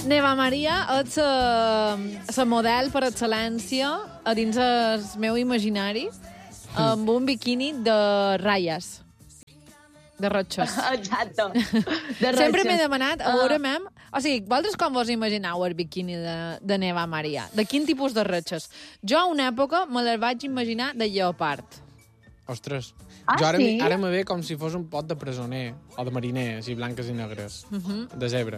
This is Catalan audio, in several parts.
Neva Maria és la model per excel·lència a dins el meu imaginari amb un biquini de ratlles. De rotxes. Exacte. De Sempre m'he demanat, a veure, mem... O sigui, vosaltres com vos imagineu el biquini de Neva Maria? De quin tipus de rotxes? Jo, a una època, me les vaig imaginar de lleopard. Ostres. Ah, jo sí? ara me ve com si fos un pot de presoner, o de mariner, així blanques i negres, de zebra.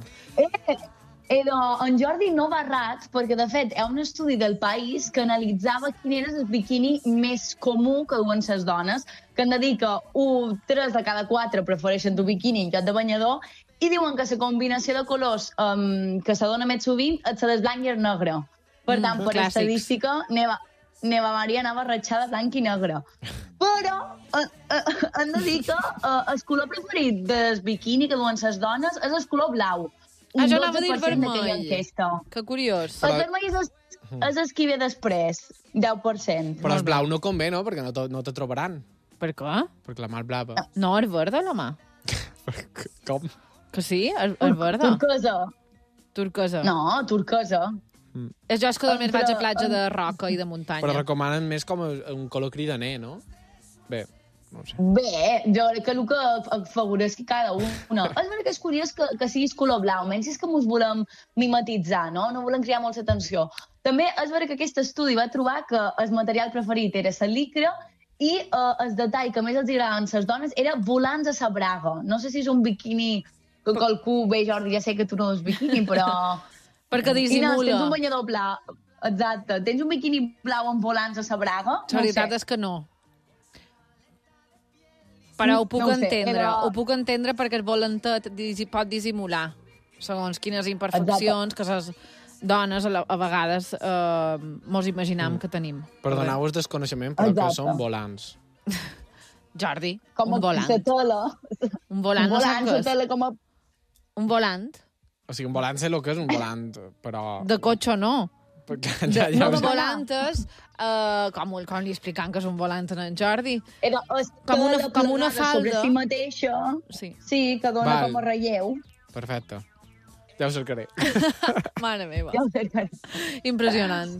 En Jordi no va rats, perquè, de fet, hi ha un estudi del País que analitzava quin era el biquini més comú que duen les dones, que han de dir que 3 de cada 4 prefereixen tu biquini en lloc de banyador, i diuen que la combinació de colors que se dona més sovint és la del blanc i el negre. Per tant, per clàssics. estadística, Neva Maria anava ratxada blanc i negre. Però han de dir que el color preferit del biquini que duen les dones és el color blau. Jo anava a dir vermell. Que curiós. El vermell és el que ve després, 10%. Però el blau no convé, no? Perquè no te trobaran. Per què? Perquè la mar blava. No, és verda, la mà. Com? Que sí, és verda. Turquesa. Turquesa. No, turquesa. És jo que només vaig a platja de roca i de muntanya. Però recomanen més com un color cridaner, no? Bé, no ho sé. Bé, jo crec que el que afavoreix cada una. És veritat que és curiós que siguis color blau, menys és que mos volem mimetitzar, no? No volem cridar molta atenció. També és veritat que aquest estudi va trobar que el material preferit era la licra i el detall que més els agradaven les dones era volants a la braga. No sé si és un biquini que qualcú... Bé, Jordi, ja sé que tu no és biquini, però... Perquè dissimula. Tens un banyador blau. Exacte. Tens un biquini blau amb volants a la braga? La veritat és que no. Però ho puc entendre. Ho puc entendre perquè el volantet pot dissimular segons quines imperfeccions que les dones a vegades mos imaginam que tenim. Perdoneu el desconeixement, però que són volants. Jordi, com un volant. Un volant, no sap què és. Un volant. O sigui, un volant sé el que és un volant, però... De cotxe no. Ja, un volant és... com li explicant que és un volant en Jordi? Com una falda. Sobre si mateixa. Sí, que dona com a relleu. Perfecte. Ja ho cercaré. Mare meva. Ja ho cercaré. Impressionant.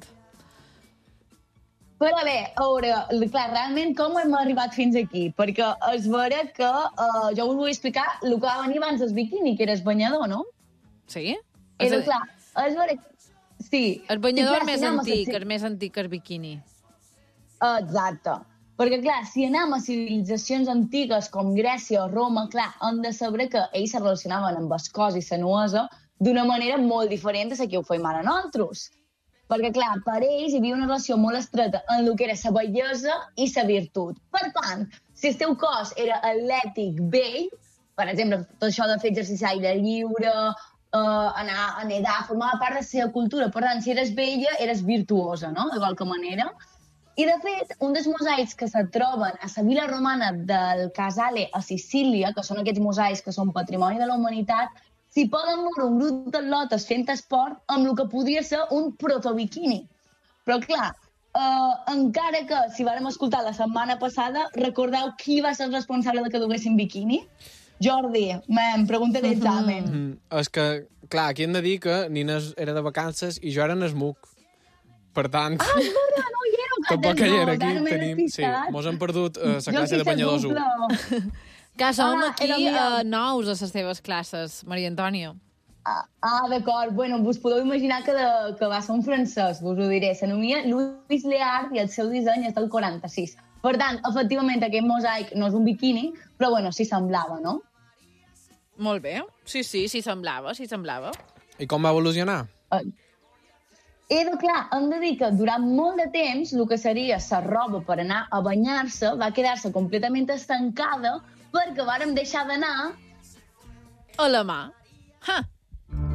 Però bé, a veure, clar, realment com hem arribat fins aquí? Perquè és vera que jo us vull explicar el que va venir abans del biquini, que era el banyador, no? Sí? Era clar, és vera... Sí. El banyador és més antic que el biquini. Exacte. Perquè, clar, si anem a civilitzacions antigues com Grècia o Roma, clar, hem de saber que ells se relacionaven amb el cos i la nuesa d'una manera molt diferent a la que ho fem ara nosaltres. Perquè, clar, per ells hi havia una relació molt estreta en el que era la bellesa i la virtut. Per tant, si el teu cos era atlètic, bell, per exemple, tot això de fer exercici a l'aire lliure, anar a nedar, formava part de la seva cultura. Per tant, si eres bella, eres virtuosa, no?, de qualque manera. I, de fet, un dels mosaics que se troben a la vila romana del Casale a Sicília, que són aquests mosaics que són patrimoni de la humanitat, s'hi poden veure un grup d'atletes fent esport amb el que podria ser un protobiquini. Però, clar, encara que, si vàrem escoltar la setmana passada, recordeu qui va ser el responsable de que duguessin biquini? Jordi, pregunta d'examen. És que, clar, aquí hem de dir que Nina era de vacances i jo era en Esmuc. Per tant... Ah, és veritat, no hi era. Tampoc hi era aquí. Sí, mos hem perdut la classe de banyadors 1. Que som aquí nous a les teves classes, Maria Antònia. D'acord. Bueno, us podeu imaginar que va ser un francès, us ho diré. S'anomia Louis Léard i el seu disseny és del 46. Per tant, efectivament, aquest mosaic no és un biquini, però, bueno, sí semblava, no? Molt bé. Sí, semblava. I com va evolucionar? Clar, hem de dir que durant molt de temps el que seria la roba per anar a banyar-se va quedar-se completament estancada perquè vàrem deixar d'anar a la mà.